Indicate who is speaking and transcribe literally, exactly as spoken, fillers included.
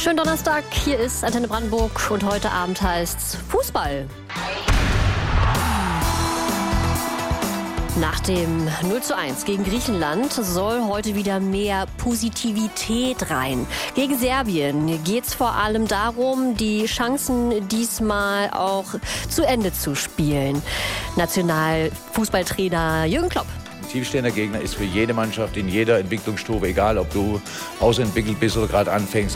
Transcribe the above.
Speaker 1: Schönen Donnerstag, hier ist Antenne Brandenburg und heute Abend heißt's Fußball. Nach dem null zu eins gegen Griechenland soll heute wieder mehr Positivität rein. Gegen Serbien geht's vor allem darum, die Chancen diesmal auch zu Ende zu spielen. Nationalfußballtrainer Jürgen Klopp.
Speaker 2: Ein tiefstehender Gegner ist für jede Mannschaft in jeder Entwicklungsstufe, egal ob du ausentwickelt bist oder gerade anfängst,